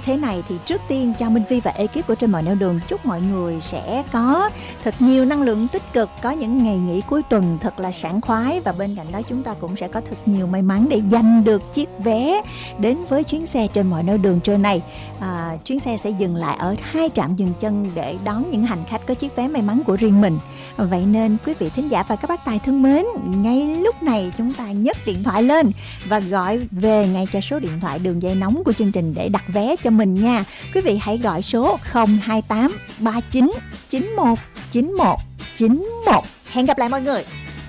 thế này thì trước tiên cho Minh Vi và ekip của Trên Mọi Nẻo Đường chúc mọi người sẽ có thật nhiều năng lượng tích cực, có những ngày nghỉ cuối tuần thật là sảng khoái, và bên cạnh đó chúng ta cũng sẽ có thật nhiều may mắn để giành được chiếc vé đến với chuyến xe Trên Mọi Nẻo Đường trưa này. Chuyến xe sẽ dừng lại ở 2 trạm dừng chân để đón những hành khách có chiếc vé may mắn của riêng mình. Vậy nên quý vị thính giả và các bác tài thân mến, ngay lúc này chúng ta nhấc điện thoại lên và gọi về ngay cho số điện thoại đường dây nóng của chương trình để đặt vé cho mình nha. Quý vị hãy gọi số 028 39 91 91 91. Hẹn gặp lại mọi người.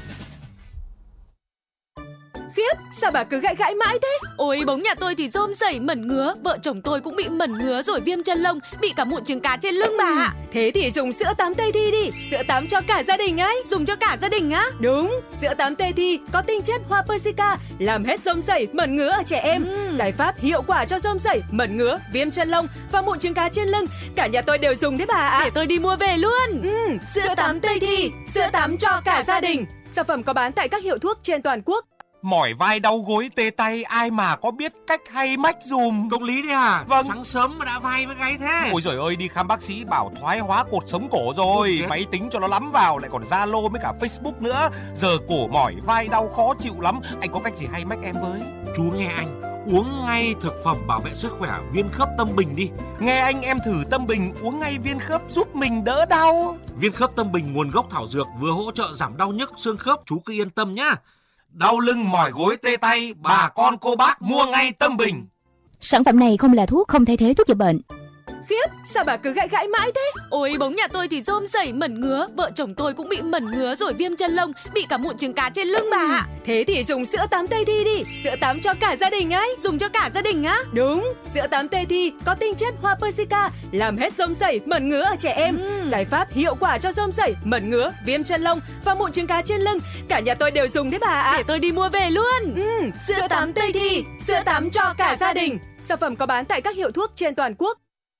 Khiếp, sao bà cứ gãi gãi mãi thế? Ôi, bóng nhà tôi thì rôm rẩy mẩn ngứa, vợ chồng tôi cũng bị mẩn ngứa rồi viêm chân lông, bị cả mụn trứng cá trên lưng bà ạ. Thế thì dùng sữa tắm Tây Thi đi, sữa tắm cho cả gia đình ấy. Dùng cho cả gia đình á? Đúng, sữa tắm Tây Thi có tinh chất hoa persica, làm hết rôm rẩy, mẩn ngứa ở trẻ em. Giải pháp hiệu quả cho rôm rẩy, mẩn ngứa, viêm chân lông và mụn trứng cá trên lưng. Cả nhà tôi đều dùng đấy bà ạ. Để tôi đi mua về luôn. Sữa tắm Tây Thi, sữa tắm cho cả gia đình. Sản phẩm có bán tại các hiệu thuốc trên toàn quốc. Mỏi vai đau gối tê tay, ai mà có biết cách hay mách dùm. Công lý đấy à? Vâng. Sáng sớm mà đã vai với gáy thế. Ôi giời ơi, đi khám bác sĩ bảo thoái hóa cột sống cổ rồi. Máy tính cho nó lắm vào, lại còn Zalo với cả Facebook nữa. Giờ cổ mỏi vai đau khó chịu lắm. Anh có cách gì hay mách em với? Chú nghe anh, uống ngay thực phẩm bảo vệ sức khỏe Viên Khớp Tâm Bình đi. Nghe anh, em thử Tâm Bình uống ngay viên khớp giúp mình đỡ đau. Viên Khớp Tâm Bình nguồn gốc thảo dược, vừa hỗ trợ giảm đau nhức xương khớp, chú cứ yên tâm nhá. Đau lưng mỏi gối tê tay, bà con cô bác mua ngay Tâm Bình. Sản phẩm này không là thuốc, không thay thế thuốc chữa bệnh. Khiếp, sao bà cứ gãi gãi mãi thế? Ôi, bóng nhà tôi thì rôm rẩy mẩn ngứa, vợ chồng tôi cũng bị mẩn ngứa rồi viêm chân lông, bị cả mụn trứng cá trên lưng bà ạ. Thế thì dùng sữa tắm Tây Thi đi, sữa tắm cho cả gia đình ấy. Dùng cho cả gia đình á? Đúng, sữa tắm Tây Thi có tinh chất hoa persica, làm hết rôm rẩy, mẩn ngứa ở trẻ em. Giải pháp hiệu quả cho rôm rẩy, mẩn ngứa, viêm chân lông và mụn trứng cá trên lưng. Cả nhà tôi đều dùng đấy bà ạ. Để tôi đi mua về luôn. Sữa tắm Tây Thi, sữa tắm cho cả gia đình. Sản phẩm có bán tại các hiệu thuốc trên toàn quốc.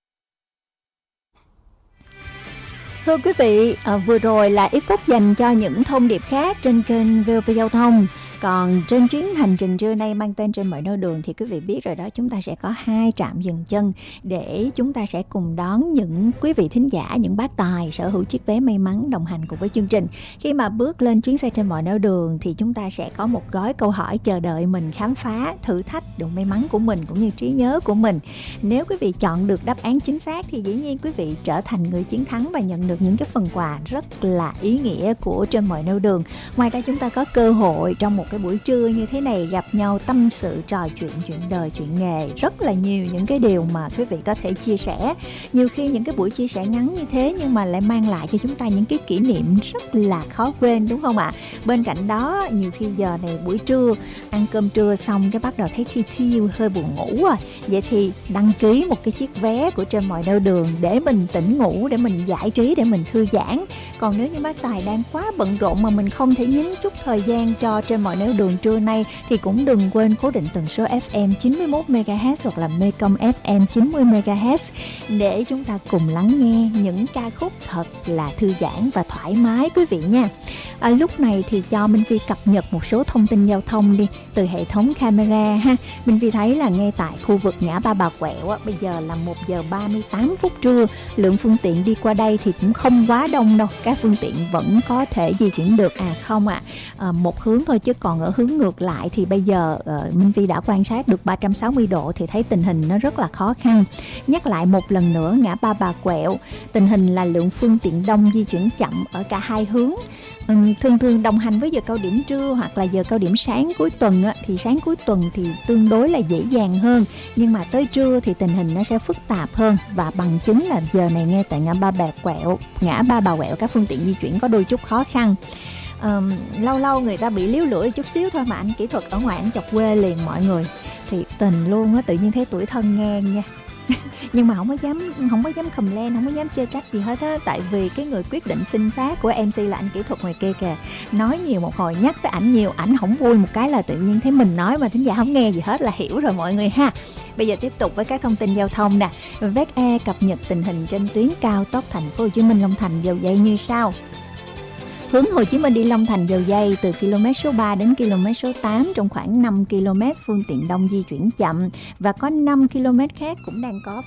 Thưa quý vị, vừa rồi là ít phút dành cho những thông điệp khác trên kênh VOV Giao thông. Còn trên chuyến hành trình trưa nay mang tên Trên Mọi Nẻo Đường thì quý vị biết rồi đó, chúng ta sẽ có 2 trạm dừng chân để chúng ta sẽ cùng đón những quý vị thính giả, những bác tài sở hữu chiếc vé may mắn đồng hành cùng với chương trình. Khi mà bước lên chuyến xe Trên Mọi Nẻo Đường thì chúng ta sẽ có một gói câu hỏi chờ đợi mình khám phá, thử thách độ may mắn của mình cũng như trí nhớ của mình. Nếu quý vị chọn được đáp án chính xác thì dĩ nhiên quý vị trở thành người chiến thắng và nhận được những cái phần quà rất là ý nghĩa của Trên Mọi Nẻo Đường. Ngoài ra chúng ta có cơ hội trong một cái buổi trưa như thế này gặp nhau tâm sự, trò chuyện, chuyện đời, chuyện nghề, rất là nhiều những cái điều mà quý vị có thể chia sẻ. Nhiều khi những cái buổi chia sẻ ngắn như thế nhưng mà lại mang lại cho chúng ta những cái kỷ niệm rất là khó quên, đúng không ạ? Bên cạnh đó, nhiều khi giờ này buổi trưa ăn cơm trưa xong cái bắt đầu thấy thiêu hơi buồn ngủ rồi. Vậy thì đăng ký một cái chiếc vé của Trên Mọi Nẻo Đường để mình tỉnh ngủ, để mình giải trí, để mình thư giãn. Còn nếu như bác tài đang quá bận rộn mà mình không thể nhín chút thời gian cho Trên Mọi Nẻo Đường trưa nay thì cũng đừng quên cố định tần số FM 91 MHz hoặc là Mekong FM 90 MHz để chúng ta cùng lắng nghe những ca khúc thật là thư giãn và thoải mái quý vị nha. Lúc này thì cho Minh Phi cập nhật một số thông tin giao thông đi từ hệ thống camera ha. Minh Phi thấy là ngay tại khu vực ngã ba Bà Quẹo bây giờ là 1 giờ 38 phút trưa, lượng phương tiện đi qua đây thì cũng không quá đông đâu, các phương tiện vẫn có thể di chuyển được. Một hướng thôi, chứ còn ở hướng ngược lại thì bây giờ Minh Phi đã quan sát được 360 độ thì thấy tình hình nó rất là khó khăn. Nhắc lại một lần nữa, ngã ba Bà Quẹo tình hình là lượng phương tiện đông, di chuyển chậm ở cả hai hướng. Thường đồng hành với giờ cao điểm trưa hoặc là giờ cao điểm sáng cuối tuần thì sáng cuối tuần thì tương đối là dễ dàng hơn, nhưng mà tới trưa thì tình hình nó sẽ phức tạp hơn, và bằng chứng là giờ này nghe tại ngã ba Bà Quẹo các phương tiện di chuyển có đôi chút khó khăn. Lâu lâu người ta bị líu lưỡi chút xíu thôi mà anh kỹ thuật ở ngoài anh chọc quê liền mọi người, thì tình luôn á, tự nhiên thấy tuổi thân nghe nha. Nhưng mà không có dám khầm lên, không có dám chê trách gì hết á, tại vì cái người quyết định sinh phát của MC là anh kỹ thuật ngoài kia kìa. Nói nhiều một hồi, nhắc tới ảnh nhiều, ảnh không vui một cái là tự nhiên thấy mình nói mà thính giả không nghe gì hết là hiểu rồi mọi người ha. Bây giờ tiếp tục với các thông tin giao thông nè. VE cập nhật tình hình trên tuyến cao tốc Thành phố Hồ Chí Minh Long Thành Dầu Giây như sau. Hướng Hồ Chí Minh đi Long Thành Dầu Giây từ km số 3 đến km số 8 trong khoảng 5 km phương tiện đông di chuyển chậm, và có 5 km khác cũng đang có